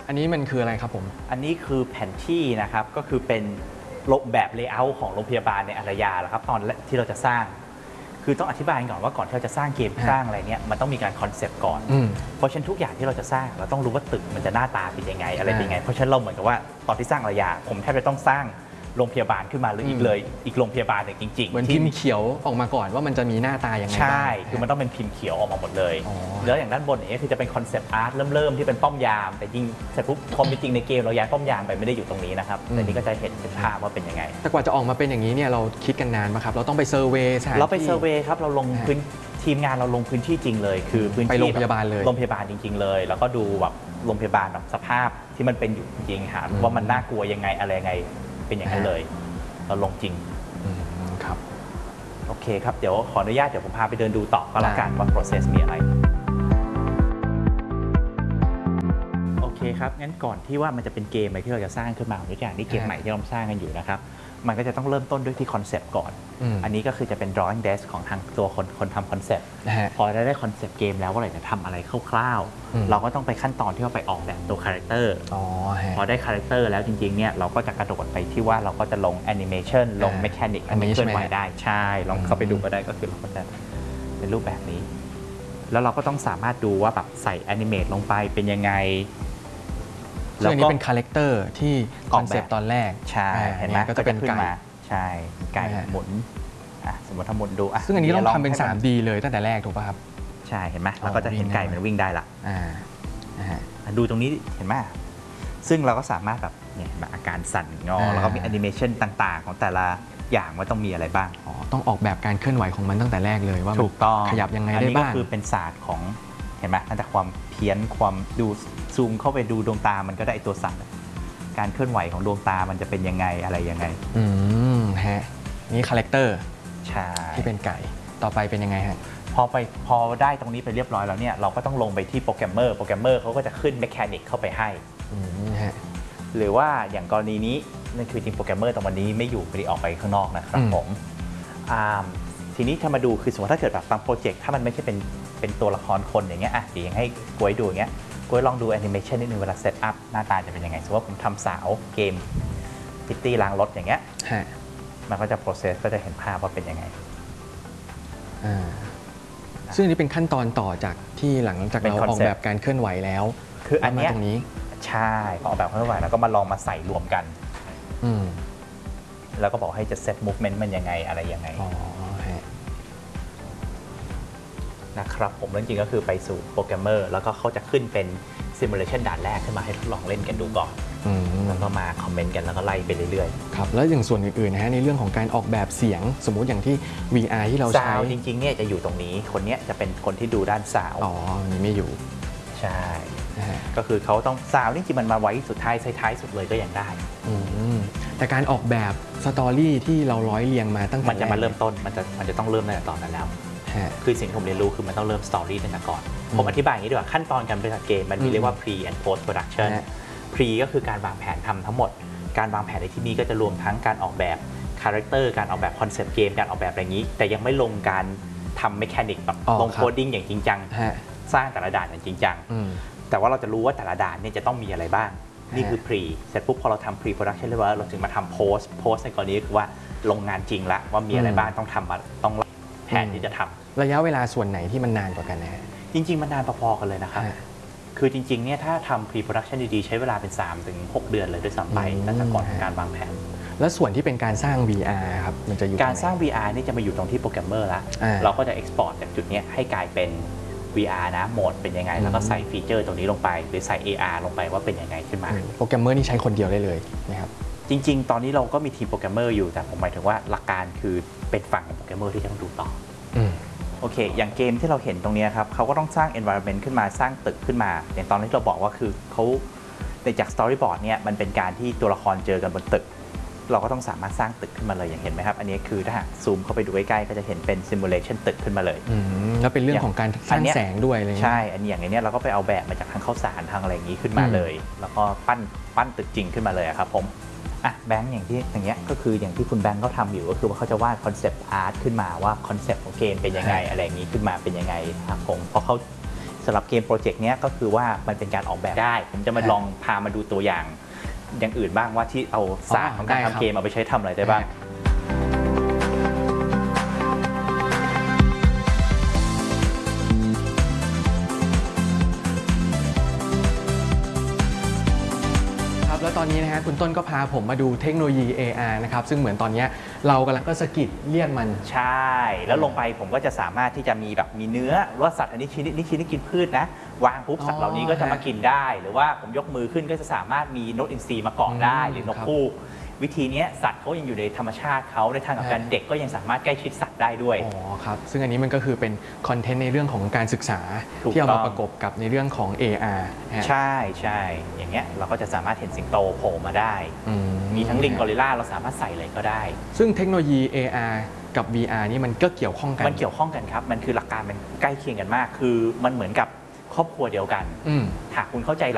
อันนี้มันคืออะไรครับผมอันนี้คือแผนที่นะครับก็คือเป็นแบบเลเยอร์ของโรงพยาบาลในอารยาแล้วครับตอนที่เราจะสร้างคือต้องอธิบายก่อนว่าก่อนที่เราจะสร้างเกมสร้างอะไรเนี่ยมันต้องมีการคอนเซปต์ก่อนเพราะฉะนั้นทุกอย่างที่เราจะสร้างเราต้องรู้ว่าตึกมันจะหน้าตาเป็นยังไงอะไรเป็นยังไงเพราะฉะนั้นเราเหมือนกับว่าตอนที่สร้างอารยาผมแทบจะต้องสร้างโรงพยาบาลขึ้นมาหรืออีกโรงพยาบาลหนึ่งจริงๆเหมือนพิมพ์เขียวออกมาก่อนว่ามันจะมีหน้าตายังไงบ้างใช่คือมันต้องเป็นพิมพ์เขียวออกมาหมดเลยแล้วอย่างด้านบนนี้คือจะเป็นคอนเซปต์อาร์ตเริ่มที่เป็นป้อมยามแต่จริงเสร็จปุ๊บความเป็นจริงในเกมเราย้ายป้อมยามไปไม่ได้อยู่ตรงนี้นะครับแต่นี่ก็จะเห็นภาพว่าเป็นยังไงแต่กว่าจะออกมาเป็นอย่างนี้เนี่ยเราคิดกันนานไหมครับเราต้องไปเซอร์เวย์เราไปเซอร์เวย์ครับเราลงพื้นทีมงานเราลงพื้นที่จริงเลยคือพื้นที่ไปโรงพยาบาลเลยโรงพยาบาลจริงๆเลยแล้วก็ดูแบบโรงพยาบาลแบบสภาพที่มันเป็นอยู่จริงๆหาว่ามันน่ากลัวยังไงอะไรยังไงเป็นอย่างนั้นเลยเราลงจริงครับโอเคครับเดี๋ยวขออนุญาตเดี๋ยวผมพาไปเดินดูต่อก็แล้วกันว่า process มีอะไรโอเคครับงั้นก่อนที่ว่ามันจะเป็นเกมอะไรที่เราจะสร้างขึ้นมาตัวอย่างนี้เกมใหม่ที่เราสร้างกันอยู่นะครับมันก็จะต้องเริ่มต้นด้วยที่คอนเซปต์ก่อนอันนี้ก็คือจะเป็น drawing desk ของทางตัวคนทำคอนเซปต์พอได้คอนเซปต์เกมแล้วว่าเราจะทำอะไรคร่าวๆเราก็ต้องไปขั้นตอนที่เราไปออกแบบตัวคาแรคเตอร์พอได้คาแรคเตอร์แล้วจริงๆเนี่ยเราก็จะกระโดดไปที่ว่าเราก็จะลงแอนิเมชันลงเมคานิกอันนี้เคลื่อนไหวได้ใช่ลองเข้าไปดูก็ได้ก็คือเราก็จะเป็นรูปแบบนี้แล้วเราก็ต้องสามารถดูว่าแบบใส่แอนิเมตลงไปเป็นยังไงแล้วนี้เป็นคาแรคเตอร์ที่คอนเซปต์ตอนแรกใช่เห็นไหมก็จะเป็นไก่ใช่ไก่หมุนสมมติถ้าหมุนดูซึ่งอันนี้ต้องทำเป็น 3D เลยตั้งแต่แรกถูกป่ะครับใช่เห็นไหมเราก็จะเห็นไก่มันวิ่งได้ละดูตรงนี้เห็นไหมซึ่งเราก็สามารถแบบเนี่ยอาการสั่นงอแล้วก็มีแอนิเมชันต่างๆของแต่ละอย่างว่าต้องมีอะไรบ้างต้องออกแบบการเคลื่อนไหวของมันตั้งแต่แรกเลยว่าถูกต้องขยับยังไงได้บ้างอันนี้ก็คือเป็นศาสตร์ของเห็นไหมตั้งแต่ความเพี้ยนความดูซูมเข้าไปดูดวงตามันก็ได้ตัวสั่นการเคลื่อนไหวของดวงตามันจะเป็นยังไงอะไรยังไงฮะนี่คาแรคเตอร์ใช่ที่เป็นไก่ต่อไปเป็นยังไงฮะพอได้ตรงนี้ไปเรียบร้อยแล้วเนี่ยเราก็ต้องลงไปที่โปรแกรมเมอร์เขาก็จะขึ้นเมคานิกเข้าไปให้หรือว่าอย่างกรณีนี้นั่นคือจริงโปรแกรมเมอร์ตรงวันนี้ไม่อยู่ไม่ได้ออกไปข้างนอกนะครับผมทีนี้ถ้ามาดูคือสมมติถ้าเกิดแบบบางโปรเจกต์ถ้ามันไม่ใช่เป็นตัวละครคนอย่างเงี้ยเดี๋ยวยังให้กล้วยดูอย่างเงี้ยกล้วยลองดูแอนิเมชันนิดนึงเวลาเซตอัพหน้าตาจะเป็นยังไงสมมติว่าผมทำสาวเกมพิตตี้ล้างรถอย่างเงี้ยมันก็จะ process ก็จะเห็นภาพว่าเป็นยังไงซึ่งอันนี้เป็นขั้นตอนต่อจากที่หลังจากเราออกแบบการเคลื่อนไหวแล้วคืออันนี้ตรงนี้ใช่ออกแบบเคลื่อนไหวแล้วก็มาลองมาใส่รวมกันแล้วก็บอกให้จะ set movement มันยังไงอะไรยังไงนะครับผมจริงๆก็คือไปสู่โปรแกรมเมอร์แล้วก็เขาจะขึ้นเป็น simulation ด่านแรกขึ้นมาให้ทดลองเล่นกันดูก่อนแล้วก็มาคอมเมนต์กันแล้วก็ไล่ไปเรื่อยๆครับแล้วอย่างส่วนอื่นๆนะฮะในเรื่องของการออกแบบเสียงสมมุติอย่างที่ VR ที่เราใช้จริงๆเนี่ยจะอยู่ตรงนี้คนนี้จะเป็นคนที่ดูด้านซาวนี่ไม่อยู่ใช่ก็คือเขาต้องซาวจริงๆมันมาไว้สุดท้ายสุดเลยก็ยังได้แต่การออกแบบสตอรี่ที่เราร้อยเรียงมาตั้งแต่มันจะมาเริ่มต้นมันจะต้องเริ่มตั้งแต่ตอนนั้นแล้วคือสิ่งที่ผมเรียนรู้คือมันต้องเริ่มสตอรี่ตั้งแต่ก่อนผมอธิบายอย่างนี้ดีกว่าขั้นตอนการผลิตเกมมันมีเรียกว่า pre and post production pre ก็คือการวางแผนทำทั้งหมดการวางแผนในที่นี้ก็จะรวมทั้งการออกแบบคาแรคเตอร์การออกแบบคอนเซปต์เกมการออกแบบอะไรอย่างนี้แต่ยังไม่ลงการทำเมคานิกแบบลงโคดดิ้งอย่างจริงจังสร้างแต่ละด่านอย่างจริงจังแต่ว่าเราจะรู้ว่าแต่ละด่านเนี่ยจะต้องมีอะไรบ้างนี่คือ pre เสร็จปุ๊บพอเราทำ pre production เรียบร้อยเราถึงมาทำ post ในกรณีคือว่าลงงานจริงละว่ามีอะไรบ้างต้องทำต้องแผนที่จะทำระยะเวลาส่วนไหนที่มันนานกว่ากันนะจริงๆมันนานพอๆกันเลยนะครับคือจริงๆเนี่ยถ้าทำ pre production ดีๆใช้เวลาเป็น 3-6 เดือนเลยด้วยซ้ำไปตั้งแต่ก่อนการวางแผนและส่วนที่เป็นการสร้าง VR ครับมันจะอยู่การสร้าง VR นี่จะมาอยู่ตรงที่โปรแกรมเมอร์ละเราก็จะ export จากจุดนี้ให้กลายเป็น VR นะโหมดเป็นยังไงแล้วก็ใส่ฟีเจอร์ตรงนี้ลงไปหรือใส่ AR ลงไปว่าเป็นยังไงขึ้นมาโปรแกรมเมอร์นี่ใช้คนเดียวได้เลยนะครับจริงๆตอนนี้เราก็มีทีมโปรแกรมเมอร์อยู่แต่ผมหมายถึงว่าหลักการคือเป็นฝั่งของโปรแกรมเมอร์ที่ต้องดูต่อโอเคอย่างเกมที่เราเห็นตรงนี้ครับเขาก็ต้องสร้าง environment ขึ้นมาสร้างตึกขึ้นมาอย่างตอนที่เราบอกว่าคือเขาในจาก storyboard เนี่ยมันเป็นการที่ตัวละครเจอกันบนตึกเราก็ต้องสามารถสร้างตึกขึ้นมาเลยอย่างเห็นไหมครับอันนี้คือถ้าซูมเข้าไปดูใกล้ๆก็จะเห็นเป็น simulation ตึกขึ้นมาเลยแล้วเป็นเรื่องของการสร้างแสงด้วยเลยใช่อันนี้อย่างนี้เราก็ไปเอาแบบมาจากทางข้าวสารทางอะไรอย่างนี้ขึ้นมาเลยแล้วก็ปั้นตึกจริงขึ้นมาเลยครับผมแบงค์อย่างเงี้ยก็คืออย่างที่คุณแบงค์เขาทำอยู่ก็คือว่าเขาจะวาดคอนเซปต์อาร์ตขึ้นมาว่าคอนเซปต์ของเกมเป็นยังไงอะไรอย่างนี้ขึ้นมาเป็นยังไงครับผมพอเขาสำหรับเกมโปรเจกต์นี้ก็คือว่ามันเป็นการออกแบบได้ผมจะมาลองพามาดูตัวอย่างอื่นบ้างว่าที่เอาศาสตร์ของการทำเกมเอาไปใช้ทำอะไรได้บ้างแล้วตอนนี้นะฮะคุณต้นก็พาผมมาดูเทคโนโลยี AR นะครับซึ่งเหมือนตอนนี้เรากำลังก็สะกิดเลี่ยนมันใช่แล้วลงไปผมก็จะสามารถที่จะมีเนื้อว่าสัตว์อันนี้ชิ้นนี้กินพืชนะวางปุ๊บสัตว์เหล่านี้ก็จะมากินได้หรือว่าผมยกมือขึ้นก็จะสามารถมีนกอินทรีมาเกาะได้หรือนกฮูกวิธีนี้สัตว์เขายังอยู่ในธรรมชาติเขาในทางกับการเด็กก็ยังสามารถใกล้ชิดสัตว์ได้ด้วยอ๋อครับซึ่งอันนี้มันก็คือเป็นคอนเทนต์ในเรื่องของการศึกษาที่เอามาประกบกับในเรื่องของ AR ใช่อย่างเงี้ยเราก็จะสามารถเห็นสิงโตโผล่มาได้มีทั้งลิงกอริลลาเราสามารถใส่เลยก็ได้ซึ่งเทคโนโลยี AR กับ VR นี่มันก็เกี่ยวข้องกันมันเกี่ยวข้องกันครับมันคือหลักการมันใกล้เคียงกันมากคือมันเหมือนกับครอบครัวเดียวกันหากคุณเข้าใจ